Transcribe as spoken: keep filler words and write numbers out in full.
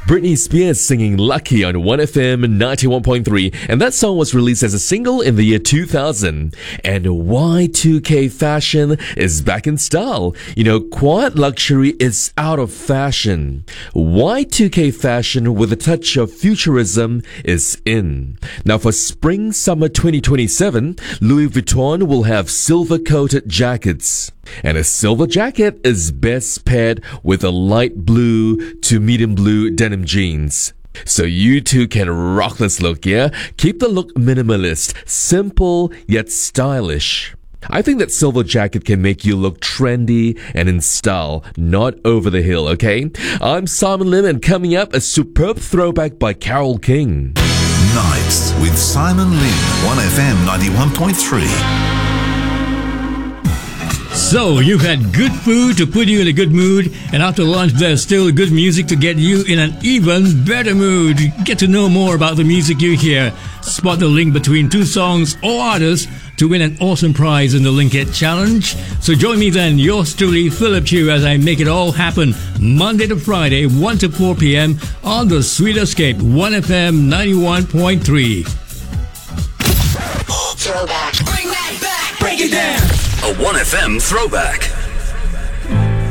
Britney Spears singing Lucky on one F M ninety-one point three, and that song was released as a single in the year two thousand. And Y two K fashion is back in style. You know, quiet luxury is out of fashion. Y two K fashion with a touch of futurism is in. Now for spring summer twenty twenty-seven, Louis Vuitton will have silver coated jackets. And a silver jacket is best paired with a light blue to medium blue denim jeans. So you too can rock this look, yeah? Keep the look minimalist, simple yet stylish. I think that silver jacket can make you look trendy and in style, not over the hill, okay? I'm Simon Lim, and coming up, a superb throwback by Carole King. Nights with Simon Lim, one F M ninety-one point three. So, you've had good food to put you in a good mood, and after lunch there's still good music to get you in an even better mood. Get to know more about the music you hear. Spot the link between two songs or artists to win an awesome prize in the Link It Challenge. So join me then, yours truly, Philip Chew, as I make it all happen Monday to Friday, one to four p.m. on the Sweet Escape, one F M ninety-one point three. Throwback. Bring that back. Break it down. A one F M throwback.